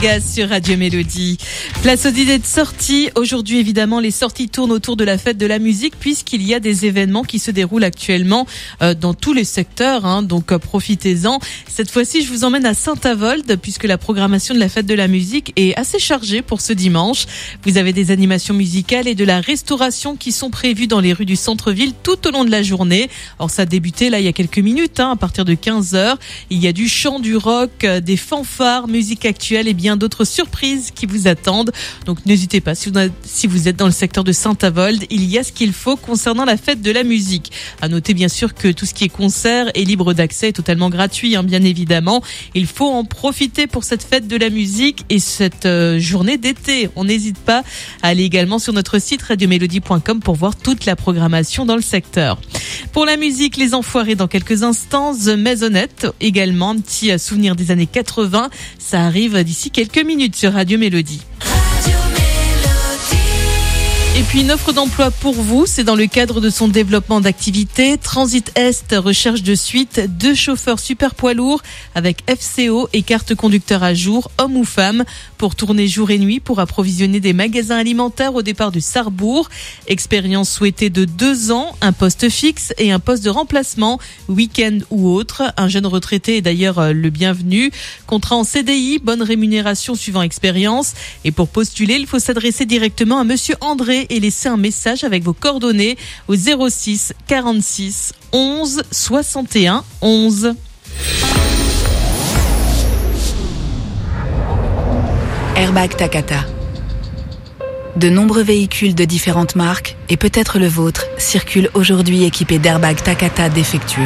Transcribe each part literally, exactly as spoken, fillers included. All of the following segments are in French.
Gaz sur Radio Mélodie. Place aux idées de sortie. Aujourd'hui, évidemment, les sorties tournent autour de la fête de la musique puisqu'il y a des événements qui se déroulent actuellement euh, dans tous les secteurs. Hein, donc, euh, profitez-en. Cette fois-ci, je vous emmène à Saint-Avold puisque la programmation de la fête de la musique est assez chargée pour ce dimanche. Vous avez des animations musicales et de la restauration qui sont prévues dans les rues du centre-ville tout au long de la journée. Alors, ça a débuté là il y a quelques minutes, hein, à partir de quinze heures. Il y a du chant, du rock, euh, des fanfares, musique actuelle et bien d'autres surprises qui vous attendent. Donc n'hésitez pas, si vous, si vous êtes dans le secteur de Saint-Avold, il y a ce qu'il faut concernant la fête de la musique. À noter bien sûr que tout ce qui est concert est libre d'accès, est totalement gratuit, hein, bien évidemment. Il faut en profiter pour cette fête de la musique et cette euh, journée d'été. On n'hésite pas à aller également sur notre site radio mélodie point com pour voir toute la programmation dans le secteur. Pour la musique, les Enfoirés dans quelques instants, The Maisonnette également, un petit souvenir des années quatre-vingts. Ça arrive d'ici quelques minutes sur Radio Mélodie. Et puis une offre d'emploi pour vous, c'est dans le cadre de son développement d'activité. Transit Est recherche de suite deux chauffeurs super poids lourds avec F C O et carte conducteur à jour, homme ou femme, pour tourner jour et nuit pour approvisionner des magasins alimentaires au départ du Sarrebourg. Expérience souhaitée de deux ans, un poste fixe et un poste de remplacement, week-end ou autre. Un jeune retraité est d'ailleurs le bienvenu. Contrat en C D I, bonne rémunération suivant expérience. Et pour postuler, il faut s'adresser directement à Monsieur André et laisser un message avec vos coordonnées au zéro six quarante-six onze soixante et un onze. Airbag Takata. De nombreux véhicules de différentes marques, et peut-être le vôtre, circulent aujourd'hui équipés d'airbags Takata défectueux.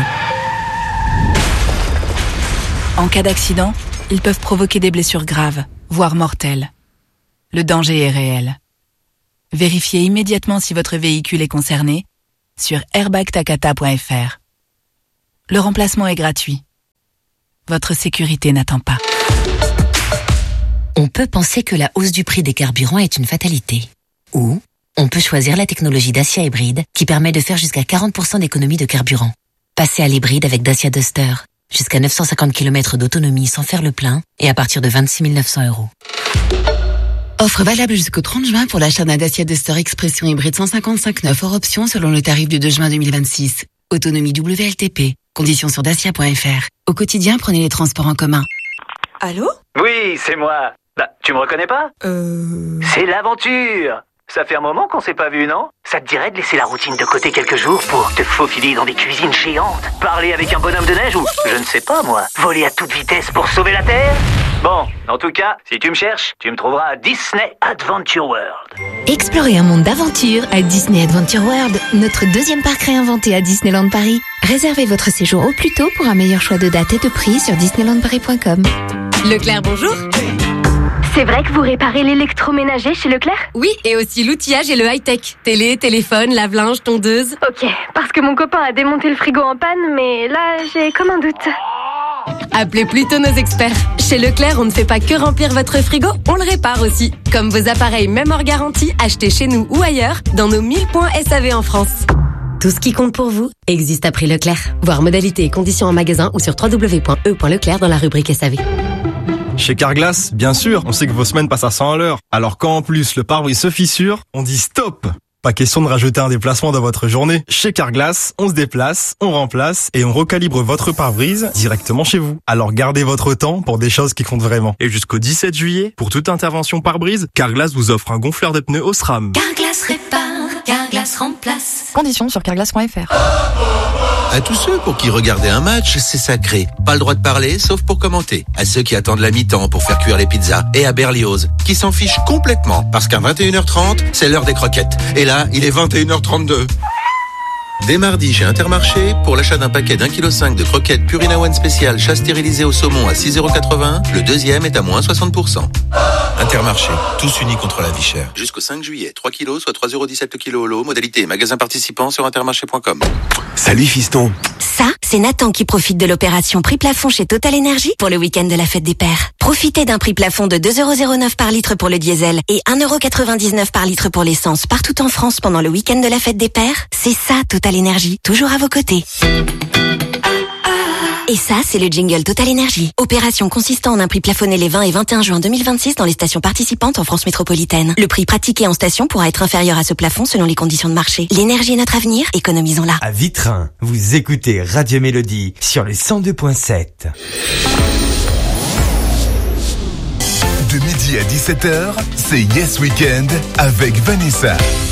En cas d'accident, ils peuvent provoquer des blessures graves, voire mortelles. Le danger est réel. Vérifiez immédiatement si votre véhicule est concerné sur airbag takata point f r. Le remplacement est gratuit. Votre sécurité n'attend pas. On peut penser que la hausse du prix des carburants est une fatalité. Ou on peut choisir la technologie Dacia Hybride qui permet de faire jusqu'à quarante pour cent d'économie de carburant. Passez à l'hybride avec Dacia Duster. Jusqu'à neuf cent cinquante kilomètres d'autonomie sans faire le plein et à partir de vingt-six mille neuf cents euros. Offre valable jusqu'au trente juin pour l'achat d'un Dacia Duster Expression hybride cent cinquante-cinq neuf hors option selon le tarif du deux juin deux mille vingt-six. Autonomie W L T P. Conditions sur dacia point f r. Au quotidien, prenez les transports en commun. Allô ? Oui, c'est moi. Bah, tu me reconnais pas ? Euh... C'est l'aventure. Ça fait un moment qu'on s'est pas vu, non ? Ça te dirait de laisser la routine de côté quelques jours pour te faufiler dans des cuisines géantes, parler avec un bonhomme de neige ou, je ne sais pas moi, voler à toute vitesse pour sauver la Terre ? Bon, en tout cas, si tu me cherches, tu me trouveras à Disney Adventure World. Explorez un monde d'aventure à Disney Adventure World, notre deuxième parc réinventé à Disneyland Paris. Réservez votre séjour au plus tôt pour un meilleur choix de date et de prix sur disneyland paris point com. Leclerc, bonjour. C'est vrai que vous réparez l'électroménager chez Leclerc ? Oui, et aussi l'outillage et le high-tech. Télé, téléphone, lave-linge, tondeuse. Ok, parce que mon copain a démonté le frigo en panne, mais là, j'ai comme un doute. Appelez plutôt nos experts. Chez Leclerc, on ne fait pas que remplir votre frigo, on le répare aussi. Comme vos appareils, même hors garantie, achetés chez nous ou ailleurs, dans nos mille points S A V en France. Tout ce qui compte pour vous existe à prix Leclerc. Voir modalités et conditions en magasin ou sur w w w point e point leclerc dans la rubrique S A V. Chez Carglass, bien sûr, on sait que vos semaines passent à cent à l'heure. Alors quand en plus le pare-brise se fissure, on dit stop. Pas question de rajouter un déplacement dans votre journée. Chez Carglass, on se déplace, on remplace et on recalibre votre pare-brise directement chez vous. Alors gardez votre temps pour des choses qui comptent vraiment. Et jusqu'au dix-sept juillet, pour toute intervention pare-brise, Carglass vous offre un gonfleur de pneus Osram. Carglass répare, Carglass remplace. Conditions sur carglass point f r. À tous ceux pour qui regarder un match, c'est sacré. Pas le droit de parler, sauf pour commenter. À ceux qui attendent la mi-temps pour faire cuire les pizzas. Et à Berlioz, qui s'en fichent complètement. Parce qu'à vingt et une heures trente, c'est l'heure des croquettes. Et là, il est vingt et une heures trente-deux. Dès mardi chez Intermarché, pour l'achat d'un paquet d'un virgule cinq kilos de croquettes Purina One spécial chat stérilisé au saumon à six euros quatre-vingts, le deuxième est à moins soixante pour cent. Intermarché, tous unis contre la vie chère. Jusqu'au cinq juillet, trois kilos, soit trois euros dix-sept le kilo au lot. Modalité magasin participant sur intermarché point com. Salut fiston. Ça, c'est Nathan qui profite de l'opération prix plafond chez Total Energy pour le week-end de la fête des pères. Profitez d'un prix plafond de deux euros zéro neuf par litre pour le diesel et un euro quatre-vingt-dix-neuf par litre pour l'essence partout en France pendant le week-end de la fête des pères. C'est ça Total Energy, toujours à vos côtés. Et ça, c'est le jingle Total Énergie. Opération consistant en un prix plafonné les vingt et vingt et un juin deux mille vingt-six dans les stations participantes en France métropolitaine. Le prix pratiqué en station pourra être inférieur à ce plafond selon les conditions de marché. L'énergie est notre avenir, économisons-la. À Vitrin, vous écoutez Radio Mélodie sur les cent deux virgule sept. De midi à dix-sept heures, c'est Yes Weekend avec Vanessa.